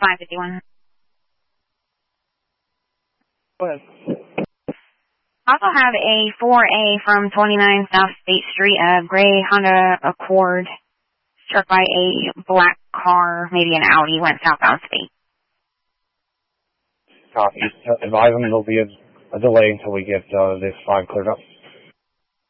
551. Go ahead. I also have a 4A from 29 South State Street, a gray Honda Accord, struck by a black car, maybe an Audi, went southbound speed. Copy. Advise them there'll be a delay until we get this 5 cleared up.